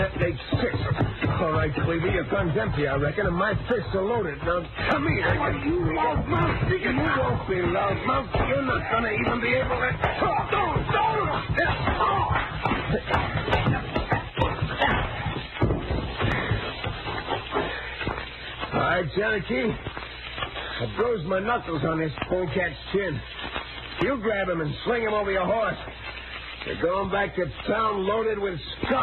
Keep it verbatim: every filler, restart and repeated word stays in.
that makes six. All right, Cleaver, your gun's empty, I reckon, and my fists are loaded. Now, come here. Why, you loudmouth. You won't be loudmouth. You're not going to even be able to talk. Don't, don't. All right, Cherokee. I bruised my knuckles on this polecat's chin. You grab him and sling him over your horse. You're going back to town loaded with scum.